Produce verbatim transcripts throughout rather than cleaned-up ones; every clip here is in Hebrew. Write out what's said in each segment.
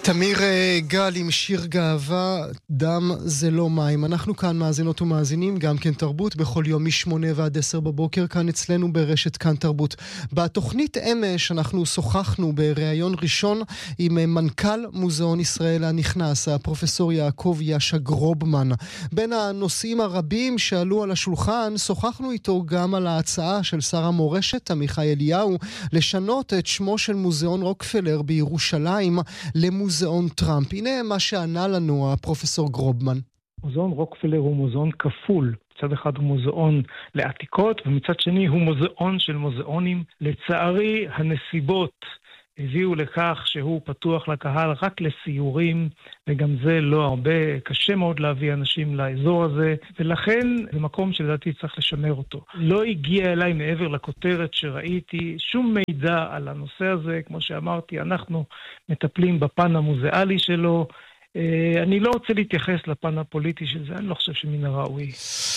תמיר גל עם שיר גאווה, דם זה לא מים. אנחנו כאן מאזינות ומאזינים, גם כן תרבות, בכל יום משמונה ועד עשר בבוקר, כאן אצלנו ברשת כאן תרבות. בתוכנית אמש אנחנו שוחחנו בראיון ראשון עם מנכ"ל מוזיאון ישראל הנכנס, הפרופסור יעקב יאשה גרובמן. בין הנושאים הרבים שעלו על השולחן, שוחחנו איתו גם על ההצעה של שר המורשת, עמיחי אליהו, לשנות את שמו של מוזיאון רוקפלר בירושלים למוזיאון מוזיאון טראמפ. הנה מה שענה לנו הפרופסור גרובמן. מוזיאון רוקפלר הוא מוזיאון כפול. מצד אחד הוא מוזיאון לעתיקות, ומצד שני הוא מוזיאון של מוזיאונים. לצערי, הנסיבות הביאו לכך שהוא פתוח לקהל רק לסיורים, וגם זה לא הרבה, קשה מאוד להביא אנשים לאזור הזה, ולכן זה מקום שלדעתי צריך לשמר אותו. לא הגיע אליי מעבר לכותרת שראיתי שום מידע על הנושא הזה, כמו שאמרתי, אנחנו מטפלים בפן המוזיאלי שלו, אני לא רוצה להתייחס לפן הפוליטי של זה, אני לא חושב שמן הראוי.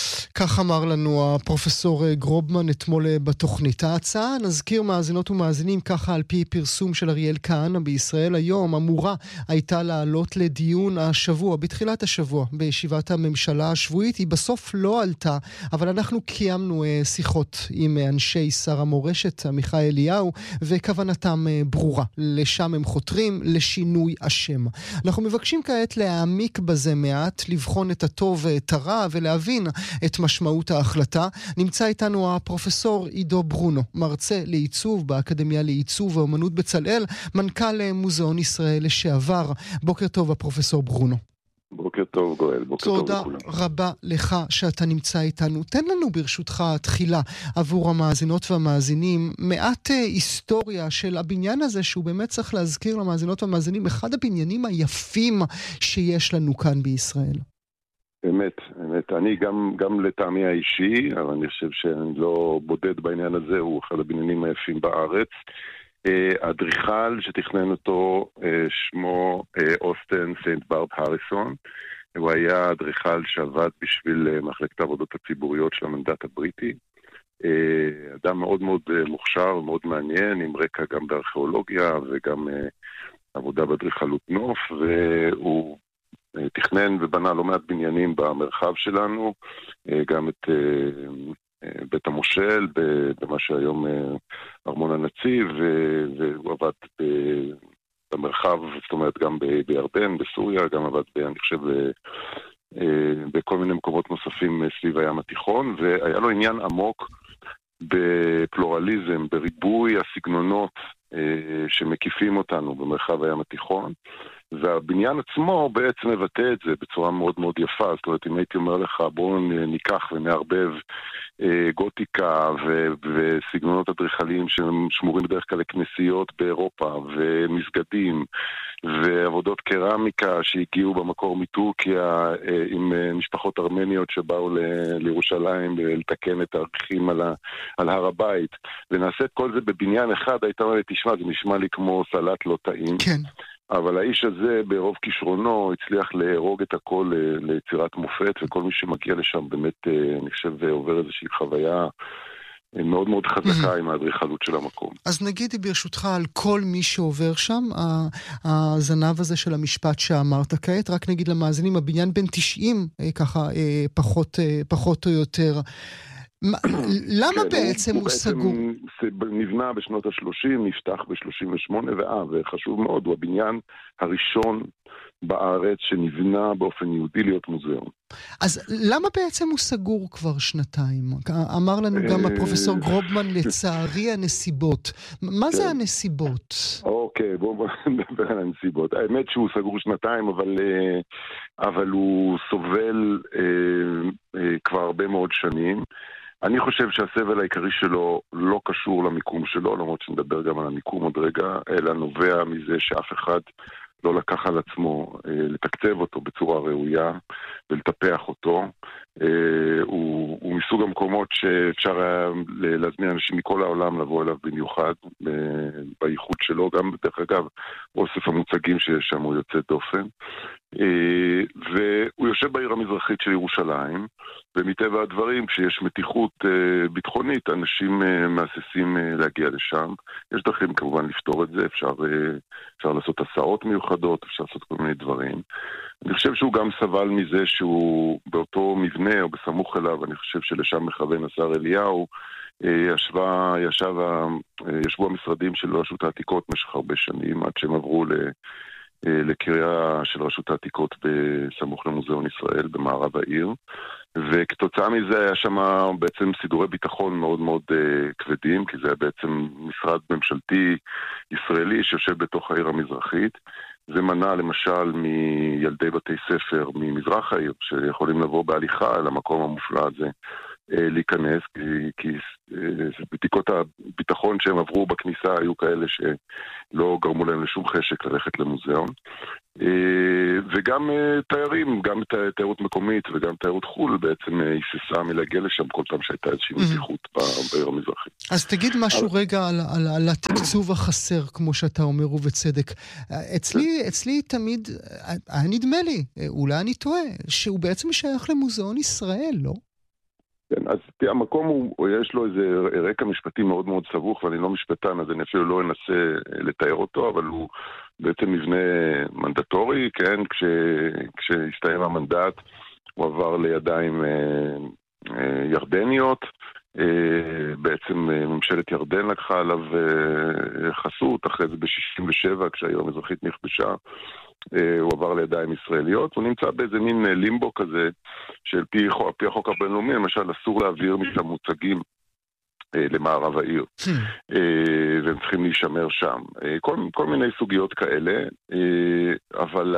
כך אמר לנו הפרופסור גרובמן אתמול בתוכנית. ההצעה, נזכיר מאזינות ומאזינים, ככה על פי פרסום של אריאל כהנא בישראל היום, אמורה הייתה לעלות לדיון השבוע, בתחילת השבוע, בישיבת הממשלה השבועית. היא בסוף לא עלתה, אבל אנחנו קיימנו שיחות עם אנשי שר המורשת, עמיחי אליהו, וכוונתם ברורה. לשם הם חותרים, לשינוי השם. אנחנו מבקשים כעת להעמיק בזה מעט, לבחון את הטוב ואת הרע ולהבין את משמעות ההחלטה. נמצא איתנו הפרופסור עידו ברונו, מרצה לעיצוב באקדמיה לעיצוב ואומנות בצלאל, מנכ"ל מוזיאון ישראל לשעבר. בוקר טוב הפרופסור ברונו. בוקר טוב גואל, בוקר טוב לכולם. תודה רבה לך שאתה נמצא איתנו. תן לנו ברשותך תחילה עבור המאזינות והמאזינים מעט היסטוריה של הבניין הזה, שהוא באמת צריך להזכיר למאזינות והמאזינים אחד הבניינים היפים שיש לנו כאן בישראל. אמת, אמת. אני גם, גם לטעמי האישי, אבל אני חושב שאני לא בודד בעניין הזה, הוא אחד הבניינים היפים בארץ. האדריכל שתכנן אותו שמו אוסטן סנט ברט הריסון. הוא היה אדריכל שעבד בשביל מחלקת העבודות הציבוריות של המנדט הבריטי. אדם מאוד מאוד מוכשר ומאוד מעניין, עם רקע גם בארכיאולוגיה וגם עבודה באדריכלות נוף, והוא תכנן ובנה לא מעט בניינים במרחב שלנו, גם את בית המושל, במה שהיום ארמון הנציב, והוא עבד במרחב, זאת אומרת גם בירדן, בסוריה, גם עבד, אני חושב, בכל מיני מקומות נוספים סביב הים התיכון, והיה לו עניין עמוק בפלורליזם, בריבוי הסגנונות שמקיפים אותנו במרחב הים התיכון, והבניין עצמו בעצם מבטא את זה בצורה מאוד מאוד יפה. זאת אומרת, אם הייתי אומר לך, בואו ניקח ונערבב אה, גותיקה ו- וסגנונות אדריכליים ששמורים בדרך כלל לכנסיות באירופה, ומסגדים, ועבודות קרמיקה שהגיעו במקור מטורקיה, אה, עם אה, משפחות ארמניות שבאו ל- לירושלים לתקן את הערכים על, ה- על הר הבית, ונעשה את כל זה בבניין אחד, היית אומר, תשמע, זה נשמע לי כמו סלט לא טעים. כן. אבל האיש הזה ברוב כישרונו הצליח להרוג את הכל ליצירת מופת, וכל מי שמגיע לשם באמת, אני חושב, עובר איזושהי חוויה מאוד מאוד חזקה עם האדריכלות של המקום. אז נגיד ברשותך על כל מי שעובר שם, הזנב הזה של המשפט שאמרת כעת, רק נגיד למאזינים, הבניין בין תשעים, ככה פחות, פחות או יותר. למה בעצם הוא סגור? נבנה בשנות ה-שלושים, נפתח ב-שלושים ושמונה, וחשוב מאוד, הוא הבניין הראשון בארץ שנבנה באופן יהודי להיות מוזיאון. אז למה בעצם הוא סגור כבר שנתיים? אמר לנו גם הפרופסור גרובמן, לצערי הנסיבות. מה זה הנסיבות? אוקיי, בואו נדבר על הנסיבות. האמת שהוא סגור שנתיים, אבל, אבל הוא סובל כבר הרבה מאוד שנים. אני חושב שהסבל העיקרי שלו לא קשור למיקום שלו, למרות שנדבר גם על המיקום עוד רגע, אלא נובע מזה שאף אחד לא לקח על עצמו לתקצב אותו בצורה ראויה ולטפח אותו. הוא, הוא מסוג המקומות שאפשר היה להזמין אנשים מכל העולם לבוא אליו במיוחד, בייחוד שלו, גם דרך אגב אוסף המוצגים שיש שם הוא יוצא דופן. והוא יושב בעיר המזרחית של ירושלים, ומטבע הדברים, כשיש מתיחות אה, ביטחונית, אנשים אה, מהססים אה, להגיע לשם. יש דרכים כמובן לפתור את זה, אפשר, אה, אפשר לעשות הסעות מיוחדות, אפשר לעשות כל מיני דברים. אני חושב שהוא גם סבל מזה שהוא באותו מבנה או בסמוך אליו, אני חושב שלשם מכוון השר אליהו, ישבה, ישב, ישבו המשרדים של רשות העתיקות במשך הרבה שנים, עד שהם עברו לקריה של רשות העתיקות בסמוך למוזיאון ישראל במערב העיר, וכתוצאה מזה היה שם בעצם סידורי ביטחון מאוד מאוד כבדים, כי זה היה בעצם משרד ממשלתי ישראלי שיושב בתוך העיר המזרחית. זה מנע למשל מילדי בתי ספר ממזרח העיר, שיכולים לבוא בהליכה למקום המופלא הזה, להיכנס, כי, כי בדיקות הביטחון שהם עברו בכניסה היו כאלה שלא גרמו להם לשום חשק ללכת למוזיאון. וגם תיירים, גם תיירות מקומית וגם תיירות חול בעצם היססה מלהגיע לשם כל פעם שהייתה איזושהי מתיחות בעיר המזרחית. אז תגיד משהו רגע על, על, על התקצוב החסר, כמו שאתה אומר ובצדק. אצלי, אצלי תמיד, נדמה לי, אולי אני טועה, שהוא בעצם שייך למוזיאון ישראל, לא? כן, אז תראה, המקום הוא, יש לו איזה רקע משפטי מאוד מאוד סבוך, ואני לא משפטן, אז אני אפילו לא אנסה לתאר אותו, אבל הוא בעצם מבנה מנדטורי, כן, כש, כשהסתיים המנדט, הוא עבר לידיים אה, אה, ירדניות, אה, בעצם ממשלת ירדן לקחה עליו אה, חסות, אחרי זה ב-שישים ושבע, כשהעיר המזרחית נכבשה, הוא עבר לידיים ישראליות, הוא נמצא באיזה מין לימבו כזה, של פי, פי החוק הבינלאומי, למשל אסור להעביר משם מוצגים למערב העיר, והם צריכים להישמר שם. כל, כל מיני סוגיות כאלה, אבל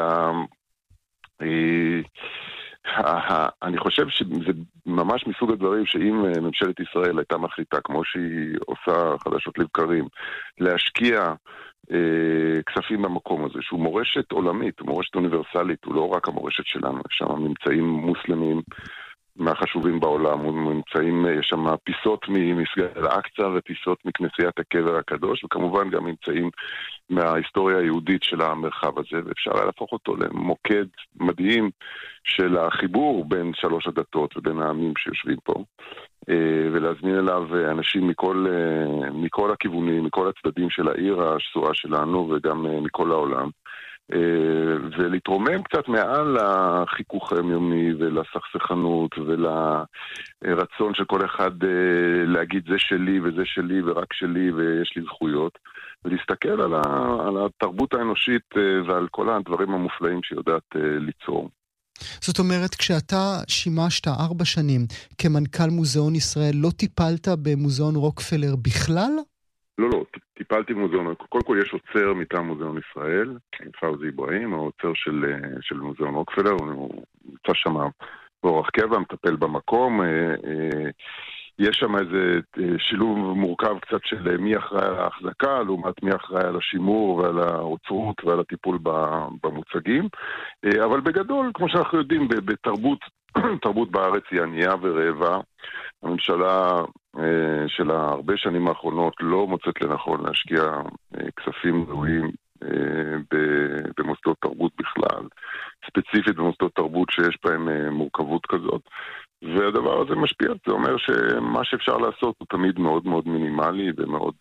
אני חושב שזה ממש מסוג הדברים שאם ממשלת ישראל הייתה מחליטה, כמו שהיא עושה חדשות לבקרים, להשקיע כספים במקום הזה, שהוא מורשת עולמית, מורשת אוניברסלית, הוא לא רק המורשת שלנו, יש שם ממצאים מוסלמים מהחשובים בעולם, ממצאים, יש שם פיסות ממסגד אל-אקצא ופיסות מכנסיית הקבר הקדוש, וכמובן גם ממצאים מההיסטוריה היהודית של המרחב הזה, ואפשר היה להפוך אותו למוקד מדהים של החיבור בין שלוש הדתות ובין העמים שיושבים פה, ולהזמין אליו אנשים מכל, מכל הכיוונים, מכל הצדדים של העיר השסועה שלנו וגם מכל העולם, ולהתרומם קצת מעל לחיכוך היומיומי ולסכסכנות ולרצון של כל אחד להגיד זה שלי וזה שלי ורק שלי ויש לי זכויות, ולהסתכל על, ה, על התרבות האנושית ועל כל הדברים המופלאים שיודעת ליצור. זאת אומרת, כשאתה שימשת ארבע שנים כמנכ"ל מוזיאון ישראל, לא טיפלת במוזיאון רוקפלר בכלל? לא, לא, טיפלתי במוזיאון, קודם כל יש עוצר מטעם מוזיאון ישראל, פאוזי אברהים, העוצר של, של מוזיאון רוקפלר, הוא נמצא שם באורח קבע, מטפל במקום, יש שם איזה שילוב מורכב קצת של מי אחראי על ההחזקה, לעומת מי אחראי על השימור ועל האוצרות ועל הטיפול במוצגים, אבל בגדול, כמו שאנחנו יודעים, בתרבות, תרבות בארץ היא ענייה ורעבה, הממשלה של הרבה שנים האחרונות לא מוצאת לנכון להשקיע כספים ראויים במוסדות תרבות בכלל, ספציפית במוסדות תרבות שיש בהם מורכבות כזאת, והדבר הזה משפיע. זה אומר שמה שאפשר לעשות הוא תמיד מאוד מאוד מינימלי ומאוד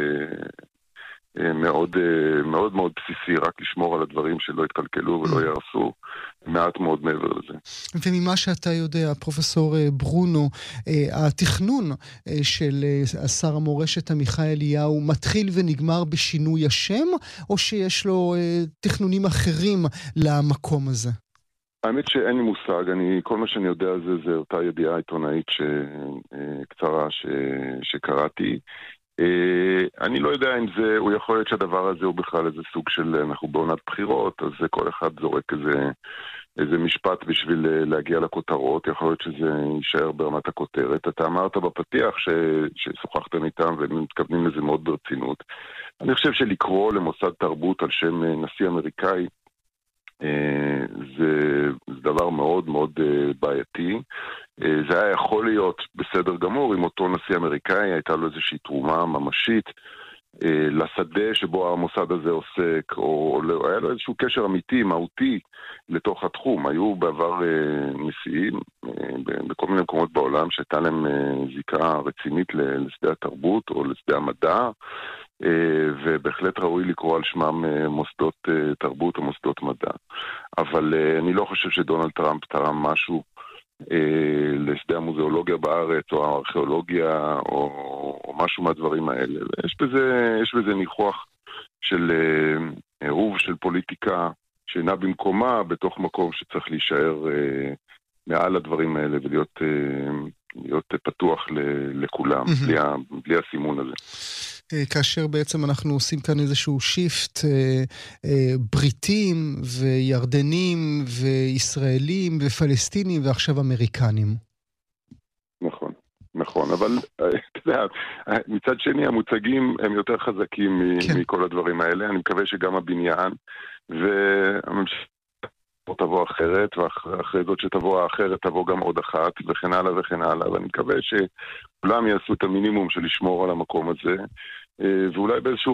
מאוד מאוד מאוד בסיסי, רק לשמור על הדברים שלא יתקלקלו ולא ירסו, מעט מאוד מעבר לזה. וממה שאתה יודע, פרופסור ברונו, התכנון של שר המורשת עמיחי אליהו מתחיל ונגמר בשינוי השם, או שיש לו תכנונים אחרים למקום הזה? האמת שאין לי מושג, אני, כל מה שאני יודע זה, זה אותה ידיעה עיתונאית קצרה ש, שקראתי. אני לא יודע אם זה, הוא יכול להיות שהדבר הזה הוא בכלל איזה סוג של, אנחנו בעונת בחירות, אז כל אחד זורק איזה, איזה משפט בשביל להגיע לכותרות, יכול להיות שזה יישאר ברמת הכותרת. אתה אמרת בפתיח ש, ששוחחתם איתם והם מתכוונים לזה מאוד ברצינות. אני חושב שלקרוא למוסד תרבות על שם נשיא אמריקאי, זה, זה דבר מאוד מאוד בעייתי. זה היה יכול להיות בסדר גמור אם אותו נשיא אמריקאי הייתה לו איזושהי תרומה ממשית לשדה שבו המוסד הזה עוסק, או היה לו איזשהו קשר אמיתי, מהותי, לתוך התחום. היו בעבר נשיאים בכל מיני מקומות בעולם שהייתה להם זיקה רצינית לשדה התרבות או לשדה המדע, ובהחלט ראוי לקרוא על שמם מוסדות תרבות או מוסדות מדע. אבל אני לא חושב שדונלד טראמפ תרם משהו לשדה המוזיאולוגיה בארץ או הארכיאולוגיה או, או משהו מהדברים האלה. יש בזה, יש בזה ניחוח של עירוב של פוליטיקה שאינה במקומה בתוך מקום שצריך להישאר מעל הדברים האלה ולהיות להיות פתוח לכולם, בלי, בלי הסימון הזה. כאשר בעצם אנחנו עושים כאן איזשהו שיפט, בריטים וירדנים וישראלים ופלסטינים ועכשיו אמריקנים. נכון, נכון, אבל אתה יודע, מצד שני המוצגים הם יותר חזקים כן. מכל הדברים האלה. אני מקווה שגם הבניין והממשלה תבוא אחרת, ואחרי זאת שתבוא האחרת תבוא גם עוד אחת, וכן הלאה וכן הלאה, ואני מקווה שכולם יעשו את המינימום של לשמור על המקום הזה, ואולי באיזשהו